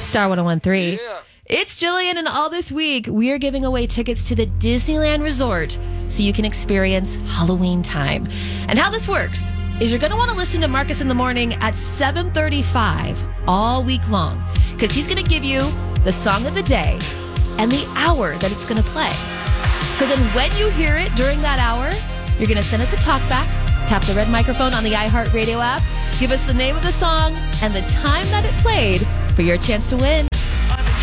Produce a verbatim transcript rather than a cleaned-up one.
Star one oh one three. Yeah. It's Jillian, and all this week, we are giving away tickets to the Disneyland Resort so you can experience Halloween time. And how this works is you're going to want to listen to Marcus in the morning at seven thirty-five all week long, because he's going to give you the song of the day and the hour that it's going to play. So then when you hear it during that hour, you're going to send us a talkback, tap the red microphone on the iHeartRadio app, give us the name of the song and the time that it played for your chance to win.